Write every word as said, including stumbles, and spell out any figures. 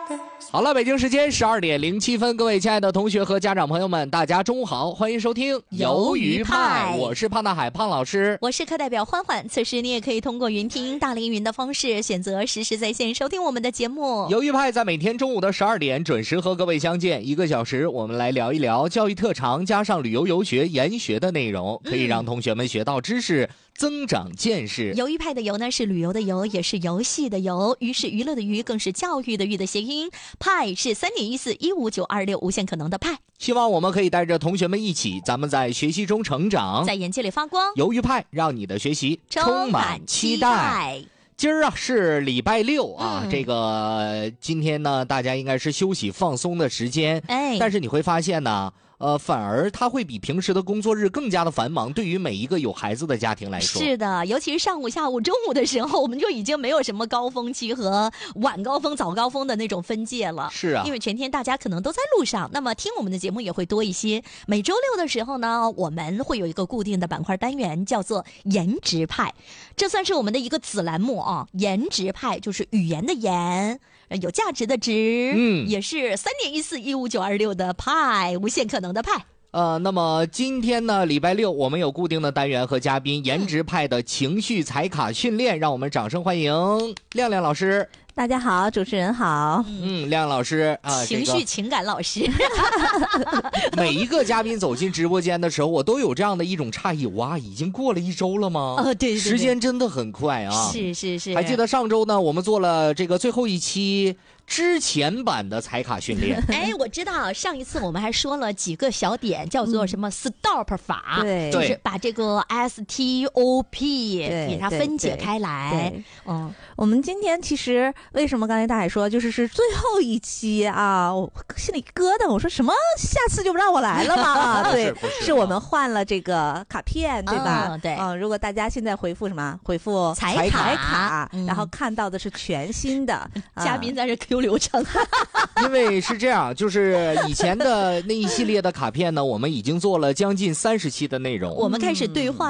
好了，北京时间十二点零七分，各位亲爱的同学和家长朋友们，大家中午好，欢迎收听鱿鱼派， 我是胖大海胖老师， 我是课代表欢欢。此时你也可以通过云听大凌云的方式，选择实时在线收听我们的节目。 鱿鱼派在每天中午的十二点准时和各位相见，一个小时，我们来聊一聊教育特长加上旅游游学研学的内容，可以让同学们学到知识。嗯增长见识。 鱿鱼派的鱿呢是旅游的游，也是游戏的游，鱼是娱乐的娱，更是教育的育的谐音。派是三点一四一五九二六无限可能的派。 希望我们可以带着同学们一起，咱们在学习中成长， 在眼界里发光。 鱿鱼派让你的学习充满期待。今儿啊是礼拜六啊、嗯，这个今天呢大家应该是休息放松的时间， 哎， 但是你会发现呢。呃，反而它会比平时的工作日更加的繁忙，对于每一个有孩子的家庭来说。 是的，尤其是上午、下午、中午的时候，我们就已经没有什么高峰期和晚高峰、早高峰的那种分界了。 是啊， 因为全天大家可能都在路上，那么听我们的节目也会多一些。每周六的时候呢，我们会有一个固定的板块单元，叫做颜值派，这算是我们的一个子栏目啊。颜值派就是语言的言。有价值的值，嗯，也是三点一四一五九二六的派，无限可能的派。 呃，那么今天呢，礼拜六我们有固定的单元和嘉宾，颜值派的情绪彩卡训练，让我们掌声欢迎亮亮老师。 大家好，主持人好。 嗯，亮老师啊、呃， 情绪情感老师。 每一个嘉宾走进直播间的时候，我都有这样的一种诧异，哇，已经过了一周了吗？ 哦，对对对， 时间真的很快啊。 是是是。 还记得上周呢，我们做了这个最后一期之前版的彩卡训练。 哎，我知道上一次我们还说了几个小点，叫做什么 stop 法， 对、嗯， 就是把这个 S T O P 给它分解开来。 嗯，我们今天其实为什么刚才大海说就是是最后一期啊，我心里咯噔，我说什么下次就不让我来了吗？啊，对，是, 是我们换了这个卡片，对吧？ 嗯、对， 嗯，如果大家现在回复什么，回复彩卡， 彩卡、嗯，然后看到的是全新的、 嗯、嘉宾在这 Q 流程。 因为是这样，就是以前的那一系列的卡片呢，我们已经做了将近三十期的内容， 我们开始对话。